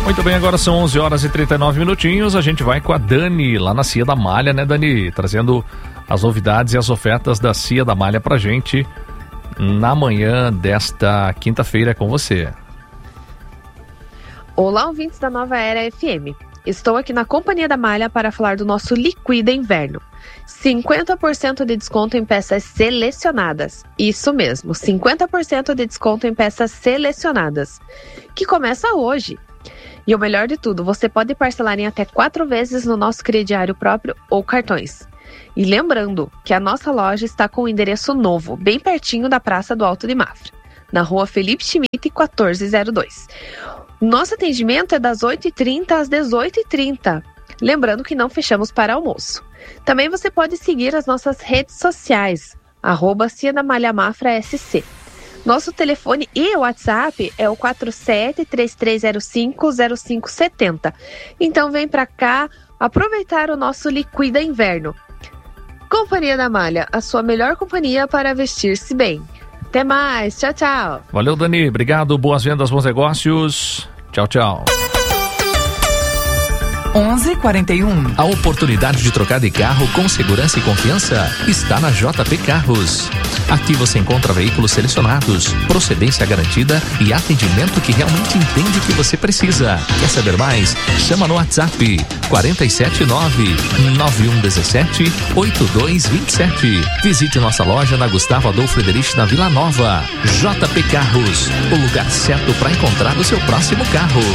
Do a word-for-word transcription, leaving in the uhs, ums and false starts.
Muito bem, agora são onze horas e trinta e nove minutinhos. A gente vai com a Dani, lá na Cia da Malha, né, Dani? Trazendo as novidades e as ofertas da Cia da Malha pra gente na manhã desta quinta-feira com você. Olá, ouvintes da Nova Era F M. Estou aqui na Companhia da Malha para falar do nosso Liquida Inverno. cinquenta por cento de desconto em peças selecionadas. Isso mesmo, cinquenta por cento de desconto em peças selecionadas. Que começa hoje. E o melhor de tudo, você pode parcelar em até quatro vezes no nosso crediário próprio ou cartões. E lembrando que a nossa loja está com um endereço novo, bem pertinho da Praça do Alto de Mafra, na rua Felipe Schmidt, quatorze zero dois. Nosso atendimento é das oito e trinta às dezoito e trinta. Lembrando que não fechamos para almoço. Também você pode seguir as nossas redes sociais, arroba Cia da Malha Mafra S C. Nosso telefone e WhatsApp é o quatro sete, três três zero cinco, zero cinco sete zero. Então vem pra cá aproveitar o nosso Liquida Inverno. Companhia da Malha, a sua melhor companhia para vestir-se bem. Até mais, tchau, tchau. Valeu, Dani, obrigado, boas vendas, bons negócios. Tchau, tchau. onze e quarenta e um. A oportunidade de trocar de carro com segurança e confiança está na J P Carros. Aqui você encontra veículos selecionados, procedência garantida e atendimento que realmente entende o que você precisa. Quer saber mais? Chama no WhatsApp quatro sete nove, nove um um sete, oito dois dois sete. Visite nossa loja na Gustavo Adolfo Frederich, na Vila Nova. J P Carros, o lugar certo para encontrar o seu próximo carro.